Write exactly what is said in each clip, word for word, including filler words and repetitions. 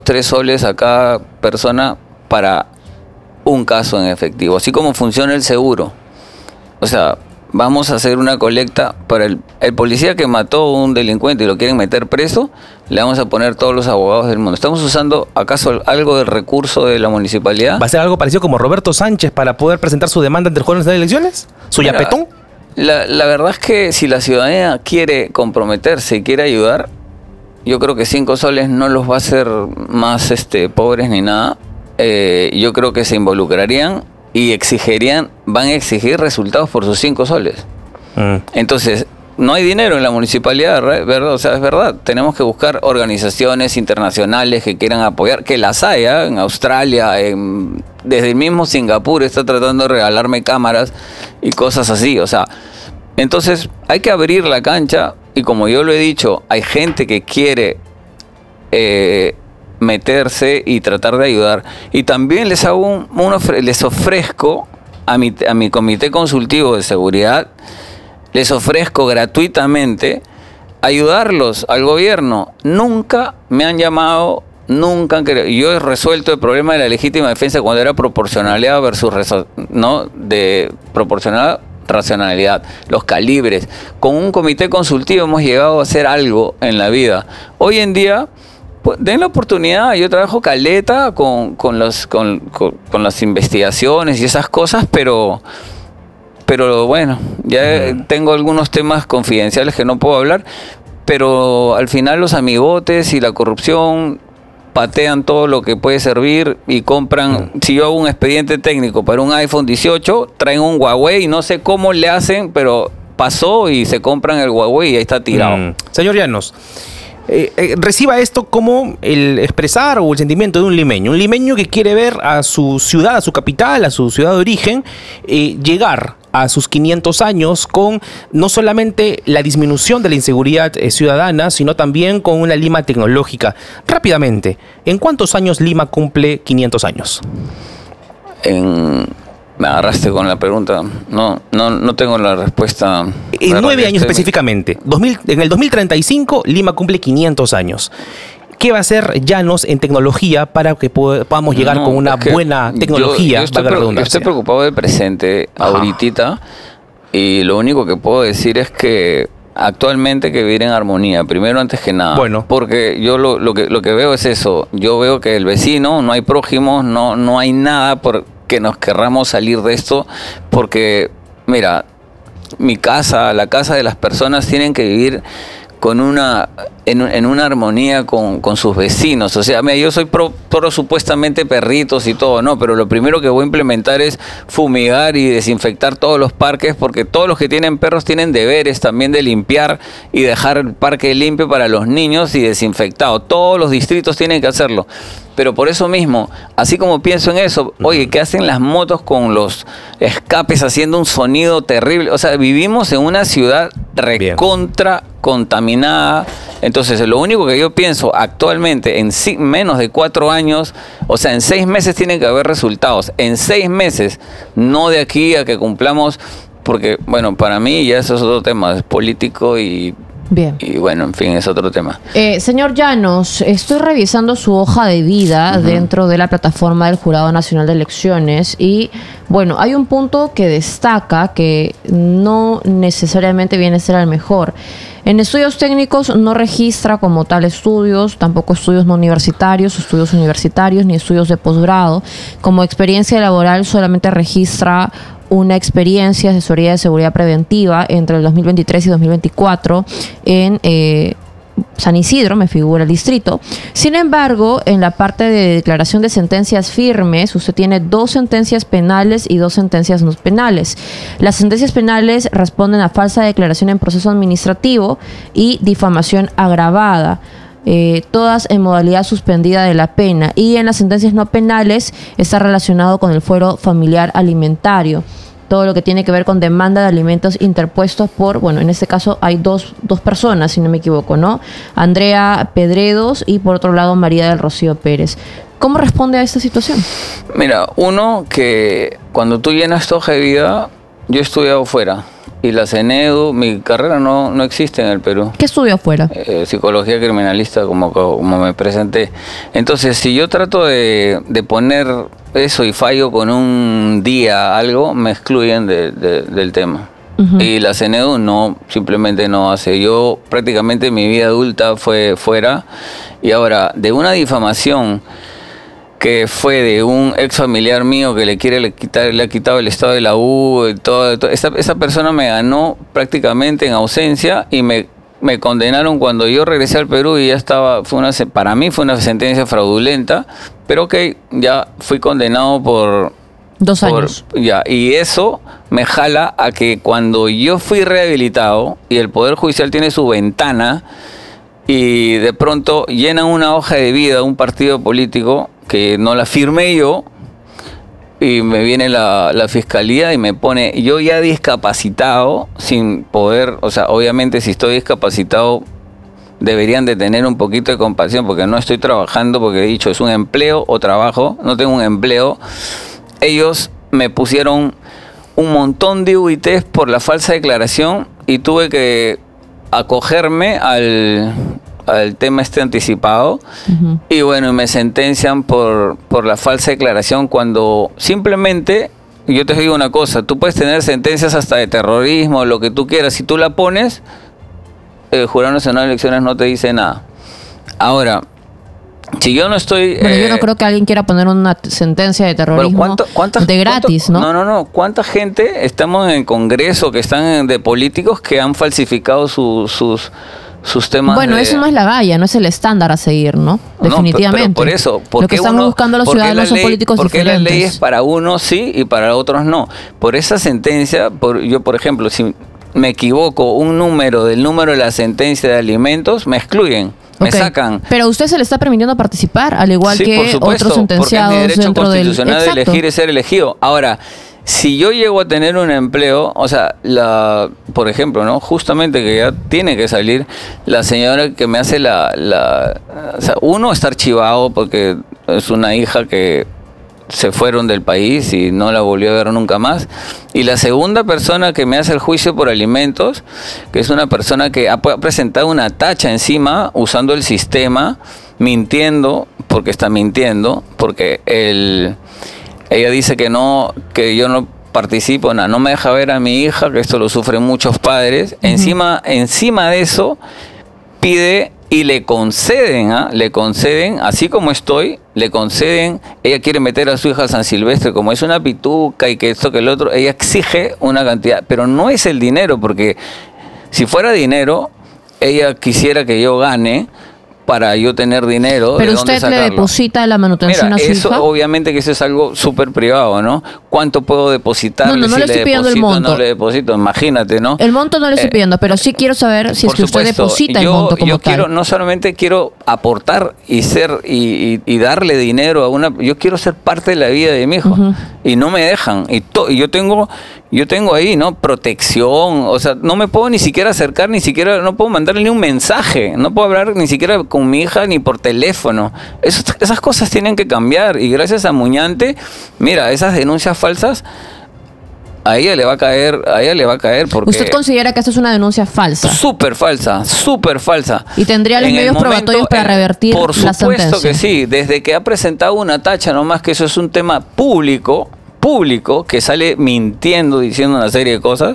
tres soles a cada persona para un caso en efectivo, así como funciona el seguro. O sea, vamos a hacer una colecta para el, el policía que mató a un delincuente y lo quieren meter preso, le vamos a poner todos los abogados del mundo. ¿Estamos usando acaso algo del recurso de la municipalidad? ¿Va a ser algo parecido como Roberto Sánchez para poder presentar su demanda ante el Jurado Nacional de Elecciones? ¿Su Mira, yapetón? La, la verdad es que si la ciudadanía quiere comprometerse y quiere ayudar, yo creo que cinco soles no los va a hacer más este, pobres ni nada. Eh, yo creo que se involucrarían y exigirían, van a exigir resultados por sus cinco soles. Mm. Entonces, no hay dinero en la municipalidad, ¿verdad? O sea, es verdad. Tenemos que buscar organizaciones internacionales que quieran apoyar, que las hay, ¿eh? En Australia, en, desde el mismo Singapur está tratando de regalarme cámaras y cosas así. O sea, entonces hay que abrir la cancha y como yo lo he dicho, hay gente que quiere eh, meterse y tratar de ayudar. Y también les hago un, un ofre, les ofrezco a mi, a mi comité consultivo de seguridad, les ofrezco gratuitamente ayudarlos al gobierno. Nunca me han llamado, nunca han querido. Yo he resuelto el problema de la legítima defensa cuando era proporcionalidad versus no de proporcionalidad, racionalidad, los calibres. Con un comité consultivo hemos llegado a hacer algo en la vida. Hoy en día, pues, den la oportunidad. Yo trabajo caleta con, con, los, con, con, con las investigaciones y esas cosas, pero... Pero bueno, ya mm. tengo algunos temas confidenciales que no puedo hablar, pero al final los amigotes y la corrupción patean todo lo que puede servir y compran. Mm. Si yo hago un expediente técnico para un iPhone dieciocho, traen un Huawei y no sé cómo le hacen, pero pasó y se compran el Huawei y ahí está tirado. Mm. Señor Llanos, Eh, eh, reciba esto como el expresar o el sentimiento de un limeño. Un limeño que quiere ver a su ciudad, a su capital, a su ciudad de origen, eh, llegar a sus quinientos años con no solamente la disminución de la inseguridad eh, ciudadana, sino también con una Lima tecnológica. Rápidamente, ¿en cuántos años Lima cumple quinientos años? En... Me agarraste con la pregunta. No, no, no tengo la respuesta. En nueve años específicamente. dos mil, en el dos mil treinta y cinco, Lima cumple quinientos años. ¿Qué va a hacer Llanos en tecnología para que podamos llegar no, con una es que buena tecnología? Yo, yo, estoy pre- yo estoy preocupado del presente, ahorita, y lo único que puedo decir es que actualmente que vivir en armonía, primero antes que nada. Bueno. Porque yo lo, lo, que, lo que veo es eso. Yo veo que el vecino, no hay prójimos, no, no hay nada por que nos querramos salir de esto, porque, mira, mi casa, la casa de las personas tienen que vivir con una en, en una armonía con, con sus vecinos. O sea, mira, yo soy pro, pro supuestamente perritos y todo, no, pero lo primero que voy a implementar es fumigar y desinfectar todos los parques, porque todos los que tienen perros tienen deberes también de limpiar y dejar el parque limpio para los niños y desinfectado. Todos los distritos tienen que hacerlo. Pero por eso mismo, así como pienso en eso, oye, ¿qué hacen las motos con los escapes haciendo un sonido terrible? O sea, vivimos en una ciudad recontra contaminada. Entonces, lo único que yo pienso actualmente, en si, menos de cuatro años, o sea, en seis meses tienen que haber resultados. En seis meses, no de aquí a que cumplamos, porque, bueno, para mí ya eso es otro tema, es político y... Bien. Y bueno, en fin, es otro tema. Eh, señor Llanos, estoy revisando su hoja de vida uh-huh. dentro de la plataforma del Jurado Nacional de Elecciones y, bueno, hay un punto que destaca que no necesariamente viene a ser el mejor. En estudios técnicos no registra como tal estudios, tampoco estudios no universitarios, estudios universitarios ni estudios de posgrado. Como experiencia laboral solamente registra una experiencia de asesoría de seguridad preventiva entre el dos mil veintitrés y dos mil veinticuatro en eh, San Isidro, me figura el distrito. Sin embargo, en la parte de declaración de sentencias firmes, usted tiene dos sentencias penales y dos sentencias no penales. Las sentencias penales responden a falsa declaración en proceso administrativo y difamación agravada. Eh, todas en modalidad suspendida de la pena, y en las sentencias no penales está relacionado con el fuero familiar alimentario, todo lo que tiene que ver con demanda de alimentos interpuestos por, bueno, en este caso hay dos, dos personas, si no me equivoco, ¿no? Andrea Pedredos y por otro lado María del Rocío Pérez. ¿Cómo responde a esta situación? Mira, uno, que cuando tú llenas tu hoja de vida, yo he estudiado fuera y la CENEDU. Mi carrera no, no existe en el Perú. ¿Qué estudió afuera? Eh, psicología criminalista, como, como me presenté. Entonces, si yo trato de, de poner eso y fallo con un día algo, me excluyen de, de, del tema. Uh-huh. Y la CENEDU no, simplemente no hace. Yo prácticamente mi vida adulta fue fuera, y ahora de una difamación que fue de un ex familiar mío que le quiere le quitar, le ha quitado el estado de la U, y todo, todo. Esa, esa persona me ganó prácticamente en ausencia, y me, me condenaron cuando yo regresé al Perú, y ya estaba, fue una, para mí fue una sentencia fraudulenta, pero ok, ya fui condenado por... Dos años. Por, ya, y eso me jala a que cuando yo fui rehabilitado, y el Poder Judicial tiene su ventana, y de pronto llenan una hoja de vida un partido político que no la firmé yo, y me viene la, la fiscalía y me pone, yo ya discapacitado, sin poder, o sea, obviamente si estoy discapacitado deberían de tener un poquito de compasión, porque no estoy trabajando, porque he dicho, es un empleo o trabajo, no tengo un empleo. Ellos me pusieron un montón de U I Tes por la falsa declaración, y tuve que acogerme al... al tema este anticipado. Uh-huh. Y bueno, me sentencian por, por la falsa declaración, cuando simplemente, yo te digo una cosa, tú puedes tener sentencias hasta de terrorismo, lo que tú quieras, si tú la pones, el Jurado Nacional de Elecciones no te dice nada. Ahora, si yo no estoy... Pero eh, yo no creo que alguien quiera poner una sentencia de terrorismo ¿cuánto, cuánta, de gratis, cuánto, ¿no? No, no, no. ¿Cuánta gente estamos en el Congreso que están de políticos que han falsificado su, sus... sus temas? Bueno, de... eso no es la galla, no es el estándar a seguir, ¿no? Definitivamente. No, pero por eso, ¿por lo que están uno, buscando los ciudadanos son ley, políticos ¿por qué diferentes? la ley es para unos sí y para otros no? Por esa sentencia, por, yo por ejemplo, si me equivoco un número del número de la sentencia de alimentos, me excluyen. Me okay. sacan. Pero a usted se le está permitiendo participar, al igual sí, que por supuesto, otros sentenciados porque es mi derecho dentro constitucional del... de elegir y ser elegido. Ahora, si yo llego a tener un empleo, o sea, la, por ejemplo, ¿no? Justamente que ya tiene que salir la señora que me hace la, la, o sea, uno está archivado porque es una hija que se fueron del país y no la volvió a ver nunca más. Y la segunda persona que me hace el juicio por alimentos, que es una persona que ha presentado una tacha encima usando el sistema, mintiendo, porque está mintiendo, porque el, ella dice que no, que yo no participo, no, no me deja ver a mi hija, que esto lo sufren muchos padres. Uh-huh. Encima, encima de eso, pide y le conceden, ¿eh? le conceden, así como estoy, le conceden, ella quiere meter a su hija a San Silvestre, como es una pituca y que esto que el otro, ella exige una cantidad, pero no es el dinero, porque si fuera dinero, ella quisiera que yo gane para yo tener dinero. Pero ¿de dónde usted sacarlo? le deposita la manutención Mira, a su eso, hija. Obviamente que eso es algo súper privado, ¿no? ¿Cuánto puedo depositarle? No, no, no si le estoy le pidiendo deposito, el monto. No le deposito, imagínate, ¿no? El monto no le estoy Eh, pidiendo, pero sí quiero saber si es Por que usted supuesto, deposita yo, el monto como yo tal. quiero, no solamente quiero aportar y ser y, y, y darle dinero a una, yo quiero ser parte de la vida de mi hijo. Uh-huh. Y no me dejan. Y, to, y yo tengo, yo tengo ahí, ¿no? Protección. O sea, no me puedo ni siquiera acercar, ni siquiera, no puedo mandarle ni un mensaje. No puedo hablar ni siquiera con mi hija ni por teléfono. Eso, esas cosas tienen que cambiar. Y gracias a Muñante, mira, esas denuncias falsas, a ella le va a caer, a ella le va a caer porque... ¿Usted considera que esto es una denuncia falsa? Súper falsa, súper falsa. ¿Y tendría los En medios momento, probatorios para eh, revertir por la sentencia? Por supuesto que sí, desde que ha presentado una tacha, nomás que eso es un tema público, público, que sale mintiendo, diciendo una serie de cosas,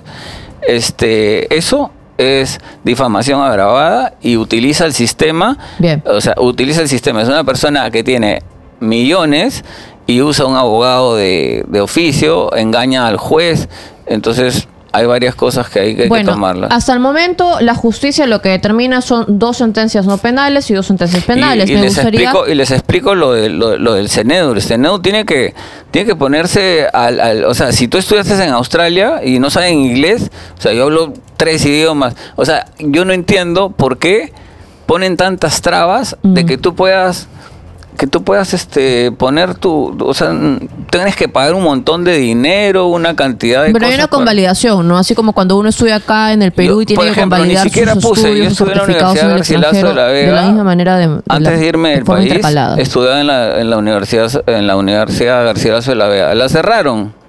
este, eso es difamación agravada y utiliza el sistema. Bien. O sea, utiliza el sistema. Es una persona que tiene millones y usa un abogado de, de oficio, engaña al juez. Entonces hay varias cosas que hay que, bueno, que tomarlas. Hasta el momento la justicia lo que determina son dos sentencias no penales y dos sentencias penales. Y, y, Me les, gustaría... explico, y les explico lo, de, lo, lo del CENEDU. El CENEDU tiene que, tiene que ponerse al, al... O sea, si tú estudiaste en Australia y no sabes inglés, o sea, yo hablo tres idiomas. O sea, yo no entiendo por qué ponen tantas trabas mm. de que tú puedas... que tú puedas este poner tu, o sea, tienes que pagar un montón de dinero, una cantidad de Pero cosas. hay una convalidación, ¿no? Así como cuando uno estudia acá en el Perú yo, y tiene por ejemplo, que convalidar ni siquiera sus puse, estudios, yo sus estudié en la certificados en el Universidad Garcilaso de la Vega, de la misma manera de, de antes la, de irme del país, estudiaba en la, en la universidad en la Universidad Garcilaso de la Vega. La cerraron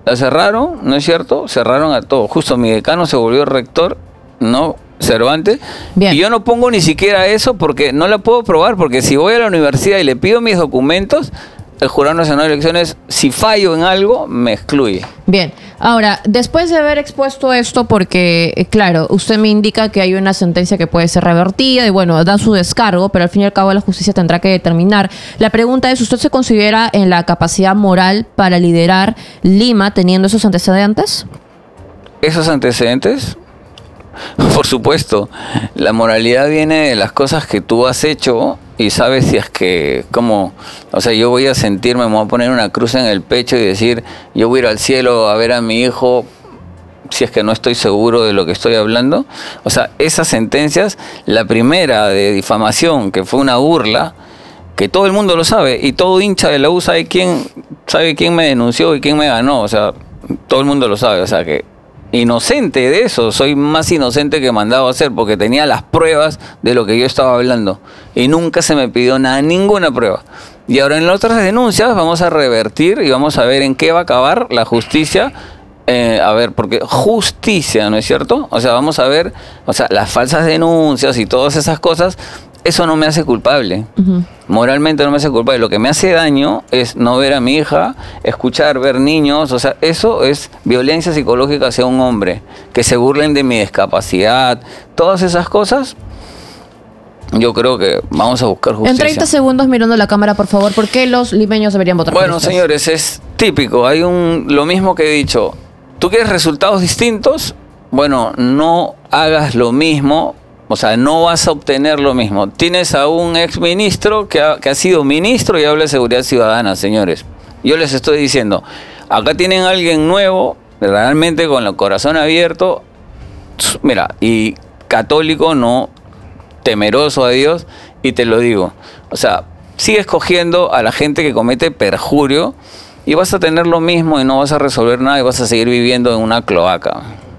La cerraron, ¿no es cierto? Cerraron a todo. Justo mi decano se volvió rector, ¿no? Cervantes. Bien. Y yo no pongo ni siquiera eso porque no la puedo probar, porque si voy a la universidad y le pido mis documentos, el Jurado Nacional de Elecciones, si fallo en algo, me excluye. Bien, ahora, después de haber expuesto esto, porque, eh, claro, usted me indica que hay una sentencia que puede ser revertida y, bueno, da su descargo, pero al fin y al cabo la justicia tendrá que determinar. La pregunta es, ¿usted se considera en la capacidad moral para liderar Lima teniendo esos antecedentes? ¿Esos antecedentes? Por supuesto, la moralidad viene de las cosas que tú has hecho y sabes si es que, como, o sea, yo voy a sentirme, me voy a poner una cruz en el pecho y decir, yo voy a ir al cielo a ver a mi hijo si es que no estoy seguro de lo que estoy hablando. O sea, esas sentencias, la primera de difamación, que fue una burla, que todo el mundo lo sabe y todo hincha de la U sabe quién, sabe quién me denunció y quién me ganó, o sea, todo el mundo lo sabe, o sea que inocente de eso, soy más inocente que mandado a hacer porque tenía las pruebas de lo que yo estaba hablando y nunca se me pidió nada, ninguna prueba. Y ahora en las otras denuncias vamos a revertir y vamos a ver en qué va a acabar la justicia. Eh, a ver, porque justicia, ¿no es cierto? O sea, vamos a ver, o sea, las falsas denuncias y todas esas cosas, eso no me hace culpable. Uh-huh. Moralmente no me hace culpable. Lo que me hace daño es no ver a mi hija, escuchar, ver niños. O sea, eso es violencia psicológica hacia un hombre. Que se burlen de mi discapacidad. Todas esas cosas, yo creo que vamos a buscar justicia. En treinta segundos, mirando la cámara, por favor, ¿por qué los limeños deberían votar por Bueno, ustedes? señores, es típico. Hay un lo mismo que he dicho. ¿Tú quieres resultados distintos? Bueno, no hagas lo mismo. O sea, no vas a obtener lo mismo. Tienes a un exministro que ha, que ha sido ministro y habla de seguridad ciudadana, señores. Yo les estoy diciendo, acá tienen a alguien nuevo, realmente con el corazón abierto, mira, y católico, no temeroso a Dios, y te lo digo. O sea, sigue escogiendo a la gente que comete perjurio y vas a tener lo mismo y no vas a resolver nada y vas a seguir viviendo en una cloaca.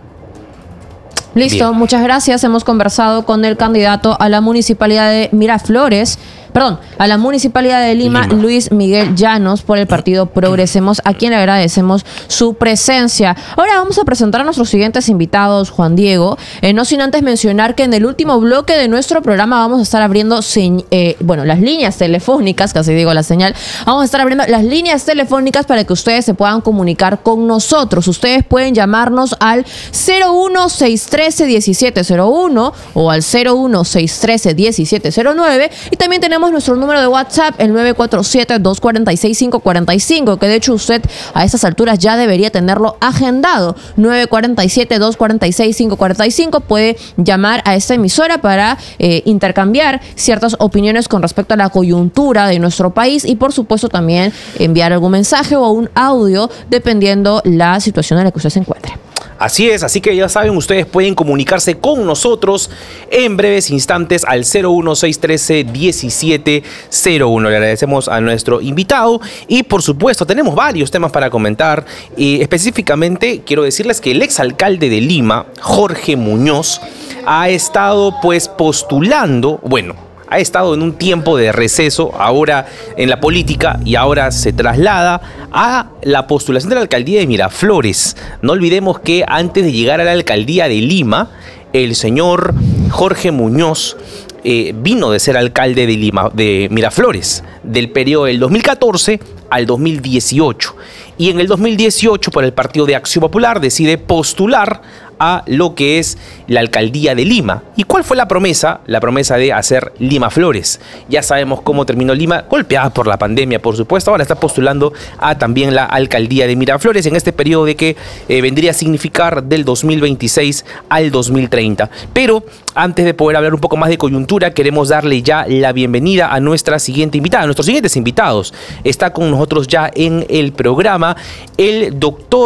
Listo, bien. Muchas gracias. Hemos conversado con el candidato a la municipalidad de Miraflores, perdón, a la municipalidad de Lima, Lima, Luis Miguel Llanos, por el partido Progresemos, a quien le agradecemos su presencia. Ahora vamos a presentar a nuestros siguientes invitados, Juan Diego, eh, no sin antes mencionar que en el último bloque de nuestro programa vamos a estar abriendo, eh, bueno, las líneas telefónicas, casi digo la señal, vamos a estar abriendo las líneas telefónicas para que ustedes se puedan comunicar con nosotros. Ustedes pueden llamarnos al cero uno seis uno tres uno siete cero uno o al cero uno seis uno tres uno siete cero nueve, y también tenemos nuestro número de WhatsApp, el nueve cuatro siete, dos cuatro seis, cinco cuatro cinco, que de hecho usted a estas alturas ya debería tenerlo agendado. nueve cuatro siete, dos cuatro seis, cinco cuatro cinco. Puede llamar a esta emisora para eh, intercambiar ciertas opiniones con respecto a la coyuntura de nuestro país y por supuesto también enviar algún mensaje o un audio dependiendo la situación en la que usted se encuentre. Así es, así que ya saben, ustedes pueden comunicarse con nosotros en breves instantes al cero uno seis uno tres uno siete cero uno. Le agradecemos a nuestro invitado y por supuesto tenemos varios temas para comentar. Y específicamente quiero decirles que el exalcalde de Lima, Jorge Muñoz, ha estado pues postulando, bueno, ha estado en un tiempo de receso ahora en la política y ahora se traslada a la postulación de la alcaldía de Miraflores. No olvidemos que antes de llegar a la alcaldía de Lima, el señor Jorge Muñoz eh, vino de ser alcalde de Lima, de Miraflores, del periodo del dos mil catorce al dos mil dieciocho. Y en el dos mil dieciocho, por el Partido de Acción Popular, decide postular a lo que es la alcaldía de Lima. ¿Y cuál fue la promesa? La promesa de hacer Lima Flores. Ya sabemos cómo terminó Lima, golpeada por la pandemia, por supuesto. Ahora está postulando a también la alcaldía de Miraflores en este periodo de que eh, vendría a significar del dos mil veintiséis al dos mil treinta. Pero antes de poder hablar un poco más de coyuntura, queremos darle ya la bienvenida a nuestra siguiente invitada, a nuestros siguientes invitados. Está con nosotros ya en el programa el doctor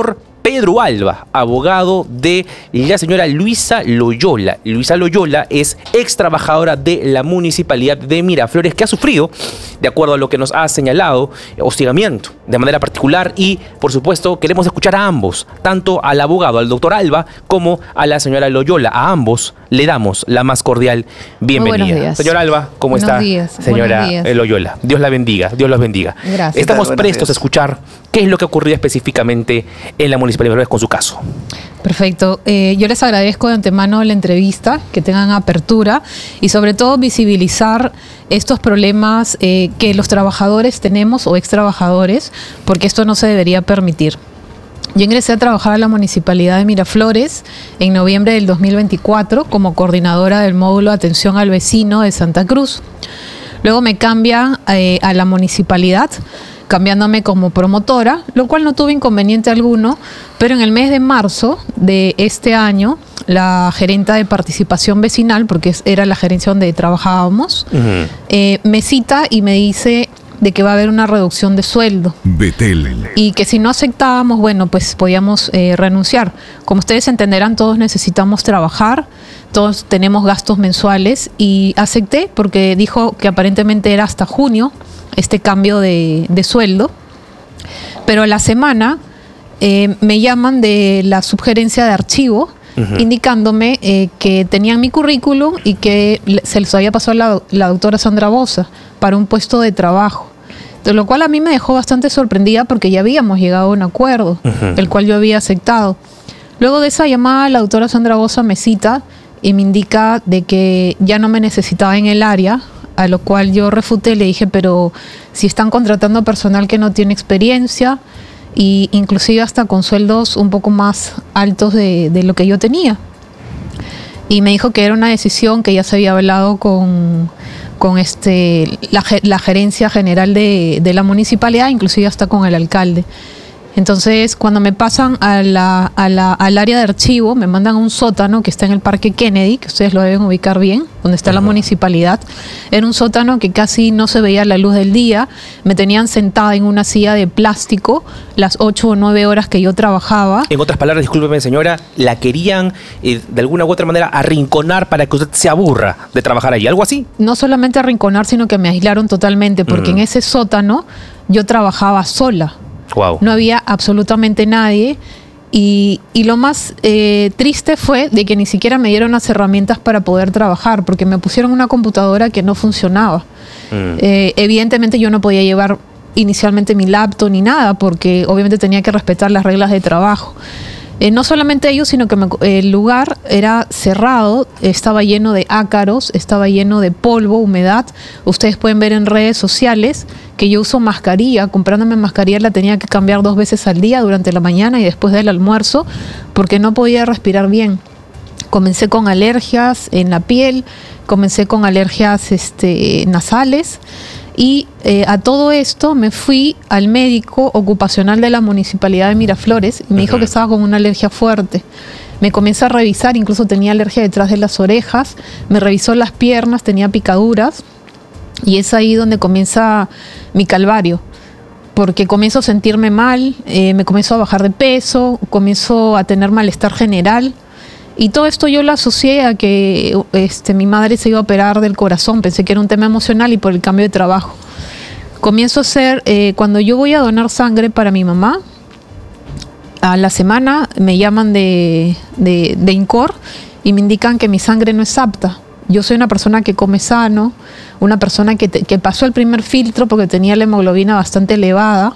Pedro Alba, abogado de la señora Luisa Loyola. Luisa Loyola es ex trabajadora de la Municipalidad de Miraflores, que ha sufrido, de acuerdo a lo que nos ha señalado, hostigamiento de manera particular, y por supuesto queremos escuchar a ambos, tanto al abogado, al doctor Alba, como a la señora Loyola. A ambos le damos la más cordial bienvenida. Muy buenos días. Señora Alba, ¿cómo Buenos está? días. Señora Buenos días. Loyola, Dios la bendiga, Dios los bendiga. Gracias. Estamos Buenos prestos días. a escuchar qué es lo que ocurrió específicamente en la Municipalidad de Miraflores con su caso. Perfecto. Eh, yo les agradezco de antemano la entrevista, que tengan apertura y sobre todo visibilizar estos problemas eh, que los trabajadores tenemos o ex trabajadores, porque esto no se debería permitir. Yo ingresé a trabajar a la Municipalidad de Miraflores en noviembre del dos mil veinticuatro como coordinadora del módulo de atención al vecino de Santa Cruz. Luego me cambian eh, a la municipalidad, cambiándome como promotora, lo cual no tuve inconveniente alguno, pero en el mes de marzo de este año, la gerenta de participación vecinal, porque era la gerencia donde trabajábamos, Uh-huh. eh, me cita y me dice de que va a haber una reducción de sueldo Betel. y que si no aceptábamos, bueno, pues podíamos eh, renunciar. Como ustedes entenderán, todos necesitamos trabajar, todos tenemos gastos mensuales y acepté porque dijo que aparentemente era hasta junio este cambio de, de sueldo. Pero a la semana eh, me llaman de la subgerencia de archivo, uh-huh, indicándome eh, que tenían mi currículum y que le- se les había pasado a la, la doctora Sandra Bosa para un puesto de trabajo. De lo cual a mí me dejó bastante sorprendida porque ya habíamos llegado a un acuerdo, Ujú. el cual yo había aceptado. Luego de esa llamada, la doctora Sandra Bosa me cita y me indica de que ya no me necesitaba en el área, a lo cual yo refuté y le dije, pero si están contratando personal que no tiene experiencia, y inclusive hasta con sueldos un poco más altos de, de lo que yo tenía. Y me dijo que era una decisión que ya se había hablado con, con este, la, ge- la gerencia general de, de la municipalidad, inclusive hasta con el alcalde. Entonces, cuando me pasan a la, a la, al área de archivo, me mandan a un sótano que está en el Parque Kennedy, que ustedes lo deben ubicar bien, donde está la municipalidad. Era un sótano que casi no se veía la luz del día. Me tenían sentada en una silla de plástico las ocho o nueve horas que yo trabajaba. En otras palabras, discúlpeme señora, la querían eh, de alguna u otra manera arrinconar para que usted se aburra de trabajar allí, algo así. No solamente arrinconar, sino que me aislaron totalmente, porque Mm. en ese sótano yo trabajaba sola. Wow. No había absolutamente nadie y, y lo más eh, triste fue de que ni siquiera me dieron las herramientas para poder trabajar, porque me pusieron una computadora que no funcionaba. Mm. Eh, evidentemente yo no podía llevar inicialmente mi laptop ni nada, porque obviamente tenía que respetar las reglas de trabajo. Eh, no solamente ellos, sino que me- el lugar era cerrado, estaba lleno de ácaros, estaba lleno de polvo, humedad. Ustedes pueden ver en redes sociales que yo uso mascarilla. Comprándome mascarilla la tenía que cambiar dos veces al día, durante la mañana y después del almuerzo, porque no podía respirar bien. Comencé con alergias en la piel, comencé con alergias este, nasales. Y eh, a todo esto me fui al médico ocupacional de la Municipalidad de Miraflores y me dijo Ujú. que estaba con una alergia fuerte. Me comienza a revisar, incluso tenía alergia detrás de las orejas, me revisó las piernas, tenía picaduras y es ahí donde comienza mi calvario. Porque comienzo a sentirme mal, eh, me comienzo a bajar de peso, comienzo a tener malestar general. Y todo esto yo lo asocié a que este, mi madre se iba a operar del corazón. Pensé que era un tema emocional y por el cambio de trabajo. Comienzo a hacer, eh, cuando yo voy a donar sangre para mi mamá, a la semana me llaman de, de, de INCOR y me indican que mi sangre no es apta. Yo soy una persona que come sano, una persona que, te- que pasó el primer filtro porque tenía la hemoglobina bastante elevada.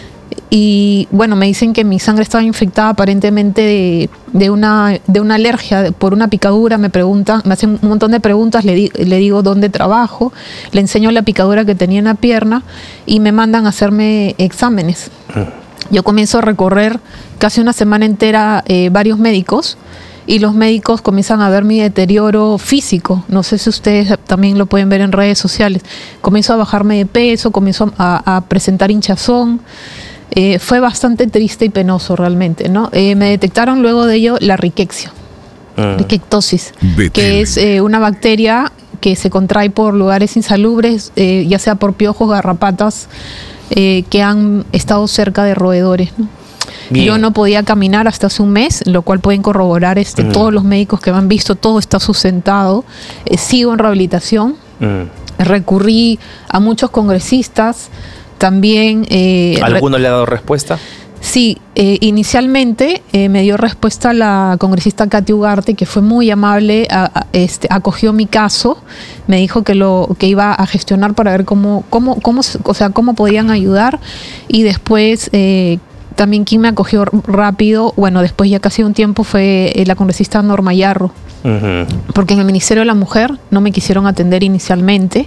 Y bueno, me dicen que mi sangre estaba infectada aparentemente de, de una, de una alergia, de- por una picadura. Me preguntan, me hacen un montón de preguntas, le, di- le digo dónde trabajo, le enseño la picadura que tenía en la pierna y me mandan a hacerme exámenes. Yo comienzo a recorrer casi una semana entera eh, varios médicos y los médicos comienzan a ver mi deterioro físico. No sé si ustedes también lo pueden ver en redes sociales. Comienzo a bajarme de peso, comienzo a, a presentar hinchazón. Eh, fue bastante triste y penoso realmente, ¿no? Eh, me detectaron luego de ello la riquexia, Mm. riquectosis, Betel. que es eh, una bacteria que se contrae por lugares insalubres, eh, ya sea por piojos, garrapatas, eh, que han estado cerca de roedores, ¿no? Bien. Yo no podía caminar hasta hace un mes, lo cual pueden corroborar este, Mm. todos los médicos que me han visto, todo está sustentado. Eh, sigo en rehabilitación. Mm. Recurrí a muchos congresistas. También... eh, re- ¿Alguno le ha dado respuesta? Sí, eh, inicialmente eh, me dio respuesta la congresista Katy Ugarte, que fue muy amable, a- a- este, acogió mi caso, me dijo que lo que iba a gestionar para ver cómo, cómo, cómo, se- o sea, cómo podían ayudar, y después eh, también quien me acogió r- rápido, bueno, después ya casi un tiempo fue eh, la congresista Norma Yarro, Ujú. porque en el Ministerio de la Mujer no me quisieron atender inicialmente.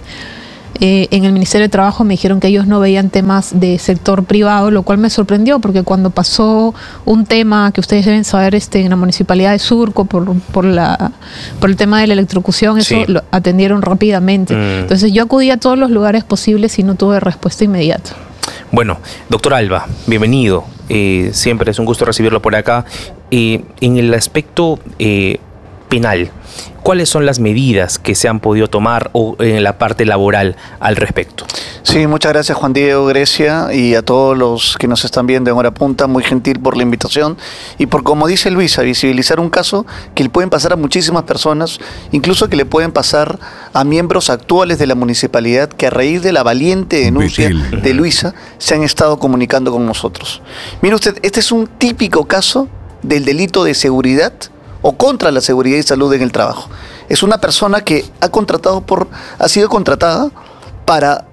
Eh, en el Ministerio de Trabajo me dijeron que ellos no veían temas de sector privado, lo cual me sorprendió porque cuando pasó un tema que ustedes deben saber este, en la Municipalidad de Surco por, por, la, por el tema de la electrocución, eso Sí. lo atendieron rápidamente. Mm. Entonces yo acudí a todos los lugares posibles y no tuve respuesta inmediata. Bueno, doctor Alba, bienvenido. Eh, siempre es un gusto recibirlo por acá. Eh, en el aspecto eh, penal, ¿cuáles son las medidas que se han podido tomar o en la parte laboral al respecto? Sí, muchas gracias Juan Diego, Grecia, y a todos los que nos están viendo en Hora Punta, muy gentil por la invitación y por, como dice Luisa, visibilizar un caso que le pueden pasar a muchísimas personas, incluso que le pueden pasar a miembros actuales de la municipalidad que a raíz de la valiente denuncia Betel. de Luisa se han estado comunicando con nosotros. Mire usted, este es un típico caso del delito de seguridad o contra la seguridad y salud en el trabajo. Es una persona que ha contratado por, ha sido contratada para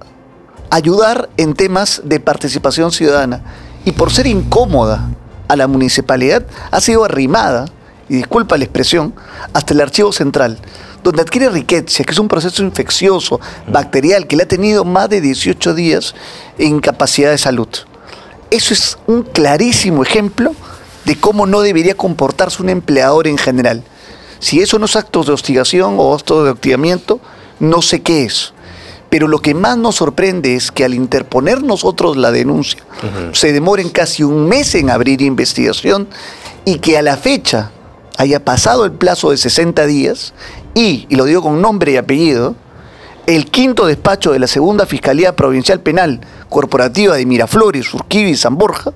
ayudar en temas de participación ciudadana y por ser incómoda a la municipalidad ha sido arrimada, y disculpa la expresión, hasta el archivo central, donde adquiere riqueza, que es un proceso infeccioso, bacterial, que le ha tenido más de dieciocho días en incapacidad de salud. Eso es un clarísimo ejemplo de cómo no debería comportarse un empleador en general. Si eso no es actos de hostigación o actos de hostigamiento, no sé qué es. Pero lo que más nos sorprende es que al interponer nosotros la denuncia, uh-huh. se demoren casi un mes en abrir investigación y que a la fecha haya pasado el plazo de sesenta días y, y lo digo con nombre y apellido, el quinto despacho de la segunda Fiscalía Provincial Penal Corporativa de Miraflores, Urquidi y San Borja,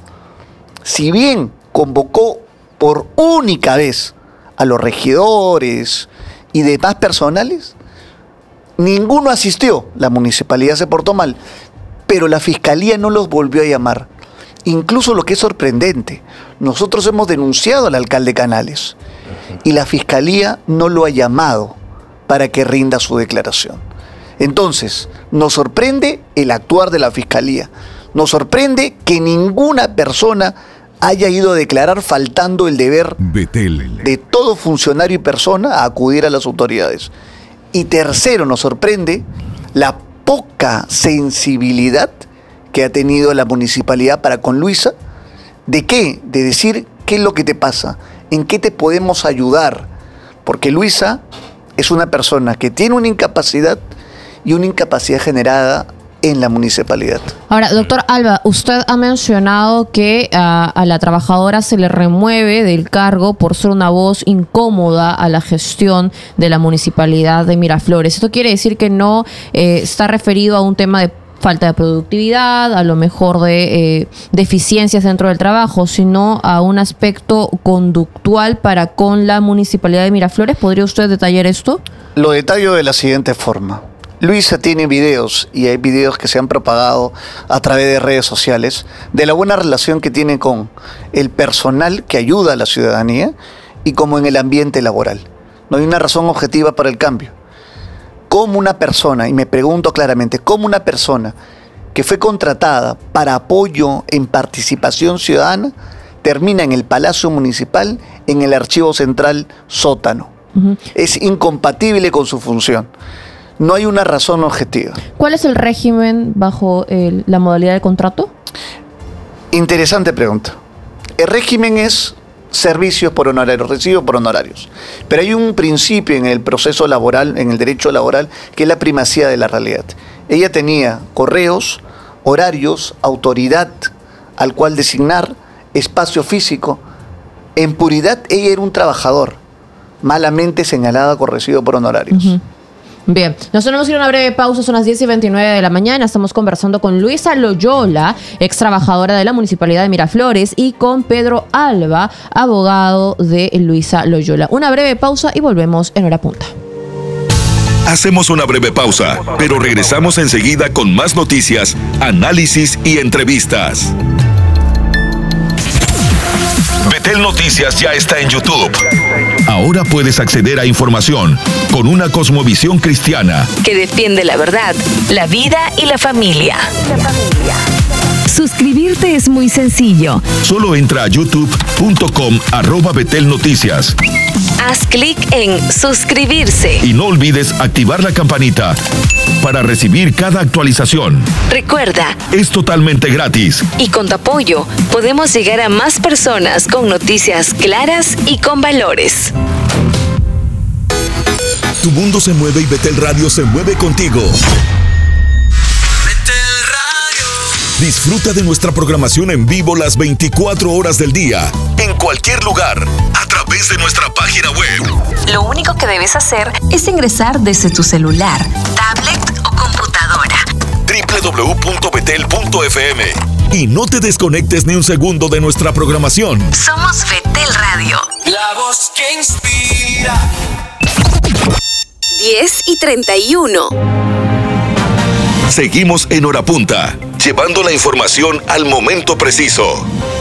si bien convocó por única vez a los regidores y demás personales, ninguno asistió. La municipalidad se portó mal, pero la fiscalía no los volvió a llamar. Incluso lo que es sorprendente, nosotros hemos denunciado al alcalde Canales y la fiscalía no lo ha llamado para que rinda su declaración. Entonces, nos sorprende el actuar de la fiscalía, nos sorprende que ninguna persona haya ido a declarar faltando el deber Betel. de todo funcionario y persona a acudir a las autoridades. Y tercero, nos sorprende la poca sensibilidad que ha tenido la municipalidad para con Luisa. ¿De qué? De decir qué es lo que te pasa, en qué te podemos ayudar. Porque Luisa es una persona que tiene una incapacidad y una incapacidad generada en la municipalidad. Ahora, doctor Alba, usted ha mencionado que a, a la trabajadora se le remueve del cargo por ser una voz incómoda a la gestión de la municipalidad de Miraflores. Esto quiere decir que no eh, está referido a un tema de falta de productividad, a lo mejor de eh, deficiencias dentro del trabajo, sino a un aspecto conductual para con la municipalidad de Miraflores. ¿Podría usted detallar esto? Lo detallo de la siguiente forma. Luisa tiene videos, y hay videos que se han propagado a través de redes sociales, de la buena relación que tiene con el personal que ayuda a la ciudadanía y como en el ambiente laboral. No hay una razón objetiva para el cambio. ¿Cómo una persona, y me pregunto claramente, cómo una persona que fue contratada para apoyo en participación ciudadana termina en el Palacio Municipal, en el Archivo Central sótano? Uh-huh. Es incompatible con su función. No hay una razón objetiva. ¿Cuál es el régimen bajo el, la modalidad de contrato? Interesante pregunta. El régimen es servicios por honorarios, recibo por honorarios. Pero hay un principio en el proceso laboral, en el derecho laboral, que es la primacía de la realidad. Ella tenía correos, horarios, autoridad al cual designar, espacio físico. En puridad ella era un trabajador, malamente señalada con recibo por honorarios. Uh-huh. Bien, nos tenemos que ir a una breve pausa, son las diez y veintinueve de la mañana. Estamos conversando con Luisa Loyola, ex trabajadora de la Municipalidad de Miraflores, y con Pedro Alba, abogado de Luisa Loyola. Una breve pausa y volvemos en Hora Punta. Hacemos una breve pausa, pero regresamos enseguida con más noticias, análisis y entrevistas. Betel Noticias ya está en YouTube. Ahora puedes acceder a información con una cosmovisión cristiana que defiende la verdad, la vida y la familia. La familia. Suscribirte es muy sencillo. Solo entra a youtube punto com arroba Betel Noticias. Haz clic en suscribirse. Y no olvides activar la campanita para recibir cada actualización. Recuerda, es totalmente gratis. Y con tu apoyo podemos llegar a más personas con noticias claras y con valores. Tu mundo se mueve y Betel Radio se mueve contigo. Disfruta de nuestra programación en vivo las veinticuatro horas del día, en cualquier lugar, a través de nuestra página web. Lo único que debes hacer es ingresar desde tu celular, tablet o computadora. doble u doble u doble u punto betel punto efe eme. Y no te desconectes ni un segundo de nuestra programación. Somos Betel Radio. La voz que inspira. diez y treinta y uno. Seguimos en Hora Punta, llevando la información al momento preciso.